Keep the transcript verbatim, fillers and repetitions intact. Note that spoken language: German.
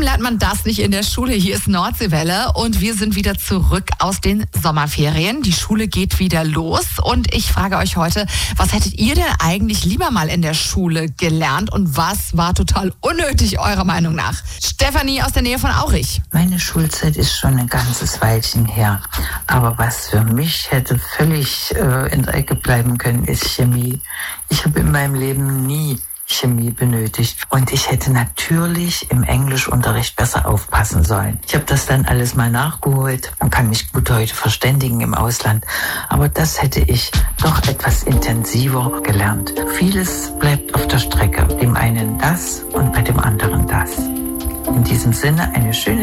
lernt man das nicht in der Schule? Hier ist Nordseewelle und wir sind wieder zurück aus den Sommerferien. Die Schule geht wieder los und ich frage euch heute, was hättet ihr denn eigentlich lieber mal in der Schule gelernt und was war total unnötig eurer Meinung nach? Stefanie aus der Nähe von Aurich. Meine Schulzeit ist schon ein ganzes Weilchen her, aber was für mich hätte völlig äh, in der Ecke bleiben können, ist Chemie. Ich habe in meinem Leben nie Chemie benötigt. Und ich hätte natürlich im Englischunterricht besser aufpassen sollen. Ich habe das dann alles mal nachgeholt und kann mich gut heute verständigen im Ausland. Aber das hätte ich doch etwas intensiver gelernt. Vieles bleibt auf der Strecke. Dem einen das und bei dem anderen das. In diesem Sinne eine schöne